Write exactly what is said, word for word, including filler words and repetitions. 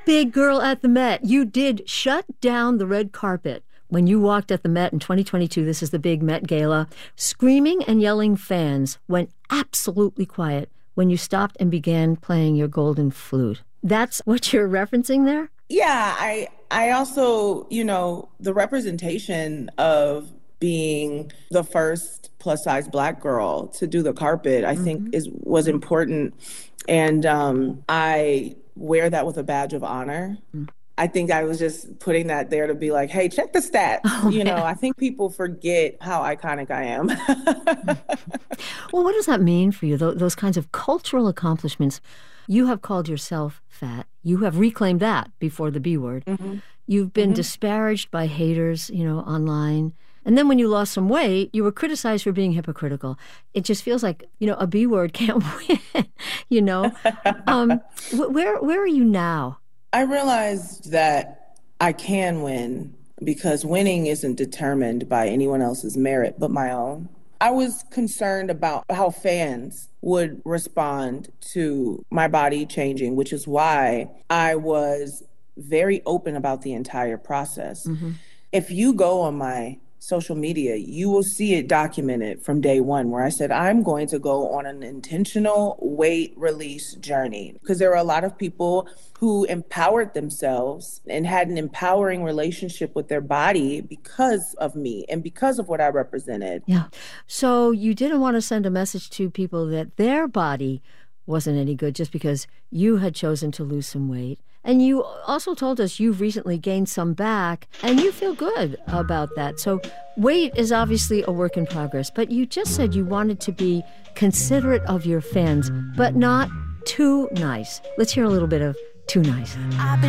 big girl at the Met. You did shut down the red carpet when you walked at the Met in twenty twenty-two. This is the big Met Gala. Screaming and yelling fans went absolutely quiet when you stopped and began playing your golden flute. That's what you're referencing there? Yeah, I I also, you know, the representation of being the first plus-size Black girl to do the carpet, I mm-hmm. think is was important. And um, I wear that with a badge of honor. Mm. I think I was just putting that there to be like, hey, check the stats. Oh, you know, I think people forget how iconic I am. Well, what does that mean for you, th- those kinds of cultural accomplishments? You have called yourself fat. You have reclaimed that before the B word. Mm-hmm. You've been mm-hmm. disparaged by haters, you know, online. And then when you lost some weight, you were criticized for being hypocritical. It just feels like, you know, a B word can't win, you know. um, where where are you now? I realized that I can win because winning isn't determined by anyone else's merit but my own. I was concerned about how fans would respond to my body changing, which is why I was very open about the entire process. Mm-hmm. If you go on my social media, you will see it documented from day one where I said, I'm going to go on an intentional weight release journey, because there are a lot of people who empowered themselves and had an empowering relationship with their body because of me and because of what I represented. Yeah. So you didn't want to send a message to people that their body wasn't any good just because you had chosen to lose some weight. And you also told us you've recently gained some back, and you feel good about that. So weight is obviously a work in progress, but you just said you wanted to be considerate of your fans, but not too nice. Let's hear a little bit of Too Nice.